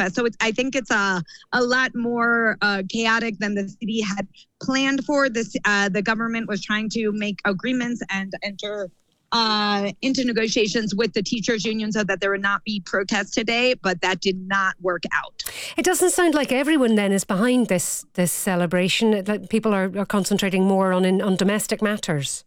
Fest. So I think it's a lot more chaotic than the city had planned for. The government was trying to make agreements and enter into negotiations with the teachers union so that there would not be protests today, but that did not work out. It doesn't sound like everyone then is behind this celebration. Like people are concentrating more on domestic matters.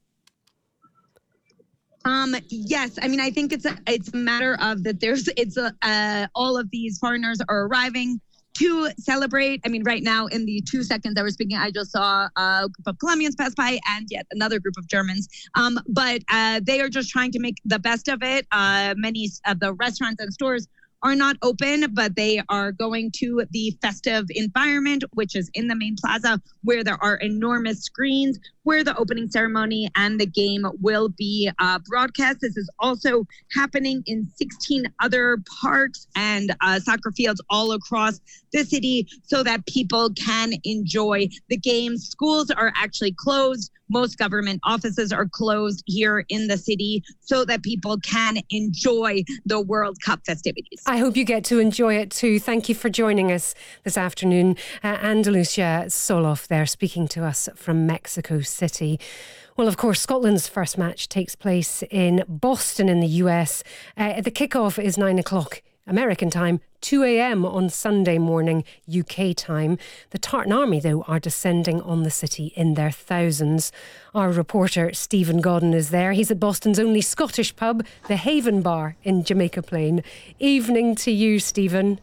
Yes, I mean, I think it's a matter of that all of these foreigners are arriving to celebrate. I mean, right now in the 2 seconds I was speaking, I just saw a group of Colombians pass by and yet another group of Germans. But they are just trying to make the best of it. Many of the restaurants and stores are not open, but they are going to the festive environment, which is in the main plaza, where there are enormous screens where the opening ceremony and the game will be broadcast. This is also happening in 16 other parks and soccer fields all across the city so that people can enjoy the games. Schools are actually closed. Most government offices are closed here in the city so that people can enjoy the World Cup festivities. I hope you get to enjoy it too. Thank you for joining us this afternoon. Andalucia Soloff there speaking to us from Mexico City. Well, of course, Scotland's first match takes place in Boston in the US. The kickoff is 9 o'clock American time, 2 a.m. on Sunday morning UK time. The Tartan Army, though, are descending on the city in their thousands. Our reporter Stephen Godden is there. He's at Boston's only Scottish pub, the Haven Bar in Jamaica Plain. Evening to you, Stephen.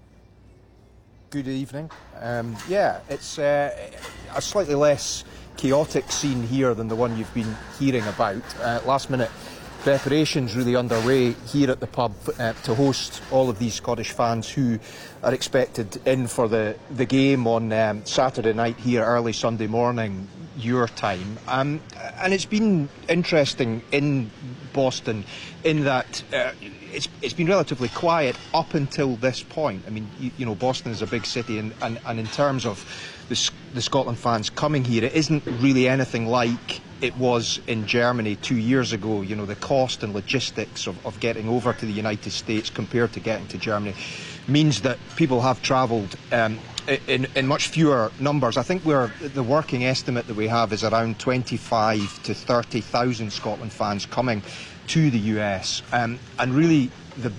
Good evening. It's a slightly less chaotic scene here than the one you've been hearing about. Last minute preparations really underway here at the pub to host all of these Scottish fans who are expected in for the game on Saturday night here, early Sunday morning, your time. And it's been interesting in Boston in that it's been relatively quiet up until this point. I mean, you know, Boston is a big city, and in terms of the Scotland fans coming here, it isn't really anything like it was in Germany 2 years ago. You know, the cost and logistics of getting over to the United States compared to getting to Germany means that people have travelled in much fewer numbers. I think the working estimate that we have is around 25 to 30,000 Scotland fans coming to the US, and really